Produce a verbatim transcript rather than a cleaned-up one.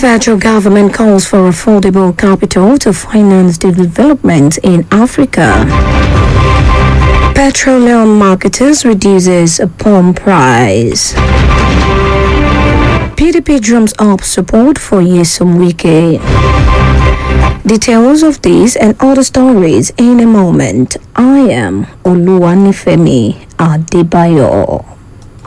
Federal government calls for affordable capital to finance development in Africa. Petroleum marketers reduces pump price. P D P drums up support for Nyesom Wike. Details of these and other stories in a moment. I am Oluwanifemi Adebayo.